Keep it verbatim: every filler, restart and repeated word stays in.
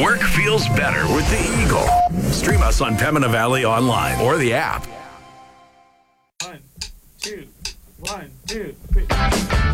Work feels better with the Eagle. Stream us on Pembina Valley Online or the app. One, two, one, two, three.